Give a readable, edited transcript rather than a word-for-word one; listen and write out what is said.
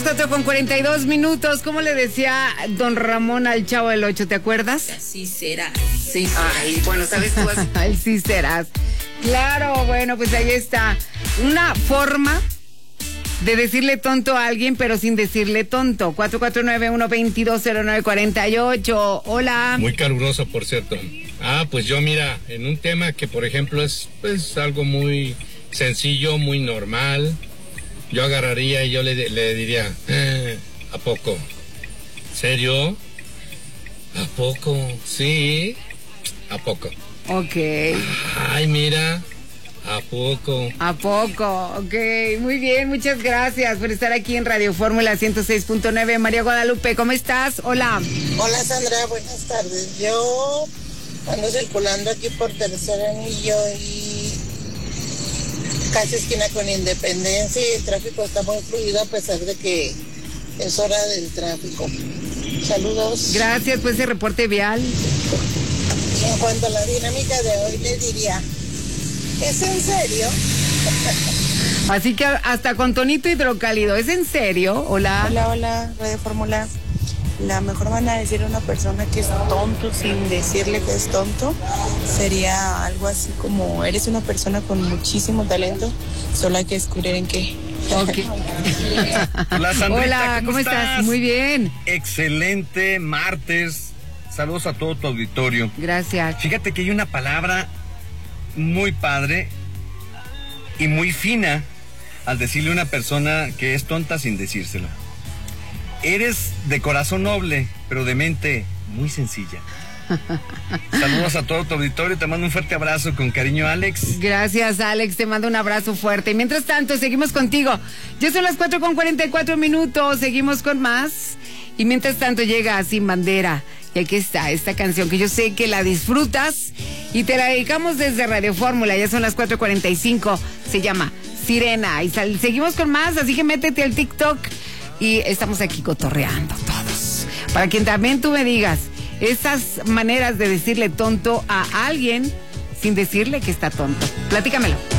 4:42. ¿Cómo le decía don Ramón al Chavo del Ocho? ¿Te acuerdas? Así será. Sí, ay, bueno, ¿sabes tú? Ay, sí serás. Claro, bueno, pues ahí está. Una forma de decirle tonto a alguien, pero sin decirle tonto. 449-122-0948. Hola. Muy caluroso, por cierto. Pues yo, mira, en un tema que, por ejemplo, es pues algo muy sencillo, muy normal, yo agarraría y yo le diría, ¿a poco? ¿Serio? ¿A poco? Sí, ¿a poco? Ok. Ay, mira, ¿a poco? ¿A poco? Ok, muy bien, muchas gracias por estar aquí en Radio Fórmula 106.9. María Guadalupe, ¿cómo estás? Hola. Hola Sandra, buenas tardes. Yo ando circulando aquí por Tercer Anillo y casi esquina con Independencia, y el tráfico está muy fluido a pesar de que es hora del tráfico. Saludos. Gracias por ese reporte vial. Y en cuanto a la dinámica de hoy, le diría, ¿es en serio? Así que hasta con tonito hidrocálido, ¿es en serio? Hola. Hola, Radio Fórmula. La mejor manera de decir a una persona que es tonto sin decirle que es tonto sería algo así como: eres una persona con muchísimo talento, solo hay que descubrir en qué. Okay. Hola, Sandrita, hola, ¿cómo estás? Muy bien. Excelente martes. Saludos a todo tu auditorio. Gracias. Fíjate que hay una palabra muy padre y muy fina al decirle a una persona que es tonta sin decírselo. Eres de corazón noble, pero de mente muy sencilla. Saludos a todo tu auditorio, te mando un fuerte abrazo con cariño, Alex. Gracias, Alex, te mando un abrazo fuerte. Mientras tanto, seguimos contigo. Ya son las 4:44, seguimos con más. Y mientras tanto llega Sin Bandera. Y aquí está esta canción que yo sé que la disfrutas y te la dedicamos desde Radio Fórmula. Ya son las 4:45, se llama Sirena. Y seguimos con más, así que métete al TikTok. Y estamos aquí cotorreando todos. Para que también tú me digas esas maneras de decirle tonto a alguien sin decirle que está tonto. Platícamelo.